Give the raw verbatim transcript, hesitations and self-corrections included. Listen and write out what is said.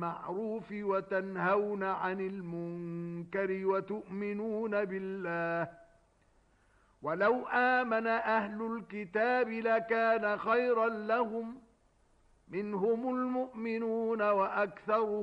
بالمعروف وتنهون عن المنكر وتؤمنون بالله ولو آمن أهل الكتاب لكان خيرا لهم منهم المؤمنون وأكثرهم